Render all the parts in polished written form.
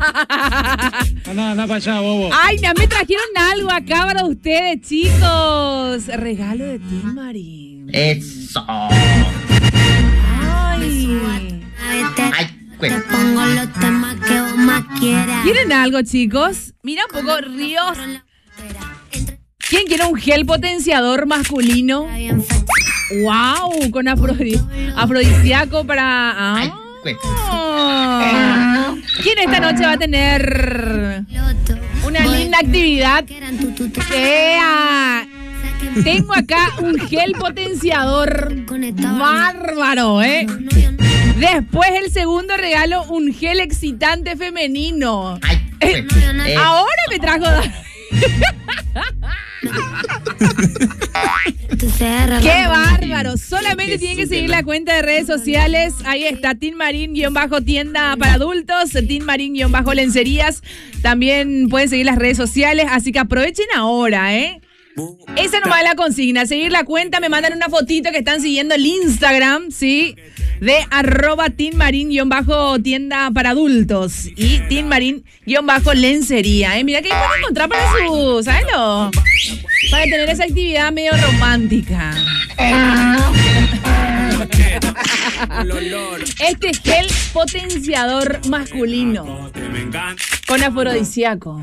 Anda para allá, bobo. Ay, ya me trajeron algo acá para ustedes, chicos. Regalo de Tin Marín. Eso. Ay. Ay, Te pongo los temas que vos más quieras. ¿Quieren algo, chicos? Mira un poco, Ríos. ¿Quién quiere un gel potenciador masculino? ¡Wow! Con afrodisíaco para... ay, güey. ¿Quién esta noche va a tener una linda actividad? Tengo acá un gel potenciador bárbaro, ¿eh? Después el segundo regalo, un gel excitante femenino. Ay, güey. Ahora me trajo... ¡Qué bárbaro! Solamente tienen que seguir la cuenta de redes sociales. Ahí está, Tin Marín-tienda para adultos, Tin Marín-lencerías. También pueden seguir las redes sociales, así que aprovechen ahora, ¿eh? Esa nomás es la consigna, seguir la cuenta, me mandan una fotito que están siguiendo el Instagram, ¿sí? De @tinmarin-tienda para adultos y tinmarin-lencería, Mira que pueden encontrar para su, ¿sabes lo? Para tener esa actividad medio romántica. Este gel potenciador masculino con afrodisíaco.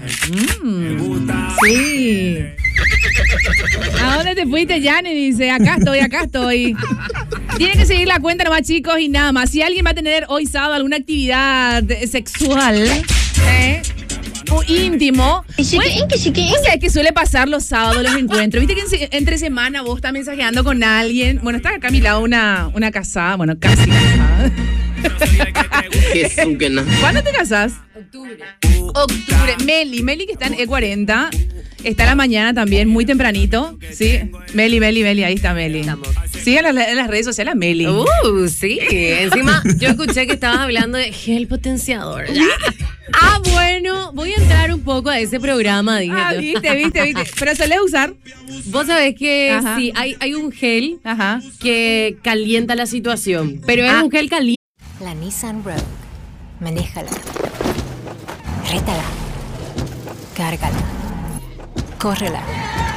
Sí. ¿A dónde te fuiste, Yanni? Dice, acá estoy. Tienen que seguir la cuenta nomás, chicos, y nada más. Si alguien va a tener hoy sábado alguna actividad sexual, o íntimo, pues, es que suele pasar los sábados los encuentros. Viste que entre semana vos estás mensajeando con alguien. Bueno, está acá a mi lado una casada, bueno, casi casada. ¿Cuándo te casás? Octubre. Meli que está en E40. Está a la mañana también, muy tempranito. Sí, Meli, ahí está Meli. Sí, en las redes sociales, Meli. Sí. Encima, yo escuché que estabas hablando de gel potenciador. Bueno, voy a entrar un poco a ese programa, dije. Viste. Pero solés usar. Vos sabés que sí, hay un gel que calienta la situación, pero es un gel caliente. La Nissan Rogue. Manéjala. Rétala. Cárgala. Córrela.